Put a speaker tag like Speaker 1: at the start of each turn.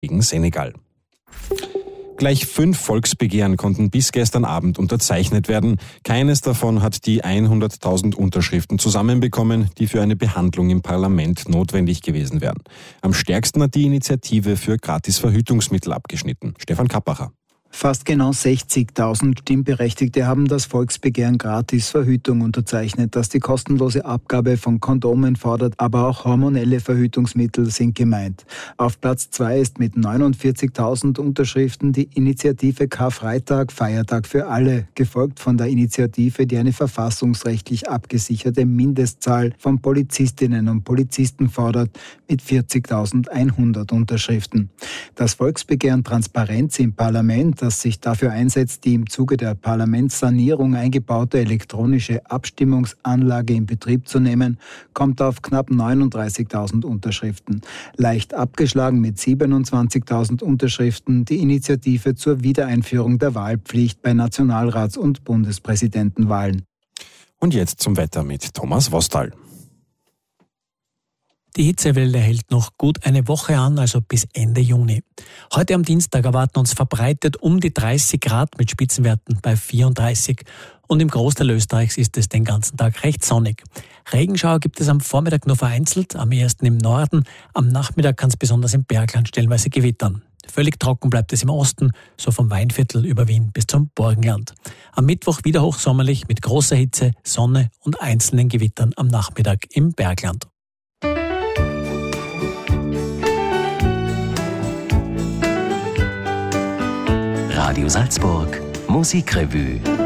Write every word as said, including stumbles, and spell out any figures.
Speaker 1: gegen Senegal. Gleich fünf Volksbegehren konnten bis gestern Abend unterzeichnet werden. Keines davon hat die hunderttausend Unterschriften zusammenbekommen, die für eine Behandlung im Parlament notwendig gewesen wären. Am stärksten hat die Initiative für Gratisverhütungsmittel abgeschnitten. Stefan Kappacher.
Speaker 2: Fast genau sechzigtausend Stimmberechtigte haben das Volksbegehren Gratisverhütung unterzeichnet, das die kostenlose Abgabe von Kondomen fordert, aber auch hormonelle Verhütungsmittel sind gemeint. Auf Platz zwei ist mit neunundvierzigtausend Unterschriften die Initiative Karfreitag, Feiertag für alle, gefolgt von der Initiative, die eine verfassungsrechtlich abgesicherte Mindestzahl von Polizistinnen und Polizisten fordert, mit vierzigtausendeinhundert Unterschriften. Das Volksbegehren Transparenz im Parlament, das sich dafür einsetzt, die im Zuge der Parlamentssanierung eingebaute elektronische Abstimmungsanlage in Betrieb zu nehmen, kommt auf knapp neununddreißigtausend Unterschriften. Leicht abgeschlagen mit siebenundzwanzigtausend Unterschriften die Initiative zur Wiedereinführung der Wahlpflicht bei Nationalrats- und Bundespräsidentenwahlen.
Speaker 1: Und jetzt zum Wetter mit Thomas Wostal.
Speaker 3: Die Hitzewelle hält noch gut eine Woche an, also bis Ende Juni. Heute am Dienstag erwarten uns verbreitet um die dreißig Grad mit Spitzenwerten bei vierunddreißig. Und im Großteil Österreichs ist es den ganzen Tag recht sonnig. Regenschauer gibt es am Vormittag nur vereinzelt, am ehesten im Norden. Am Nachmittag kann es besonders im Bergland stellenweise gewittern. Völlig trocken bleibt es im Osten, so vom Weinviertel über Wien bis zum Burgenland. Am Mittwoch wieder hochsommerlich mit großer Hitze, Sonne und einzelnen Gewittern am Nachmittag im Bergland.
Speaker 4: Radio Salzburg Musikrevue.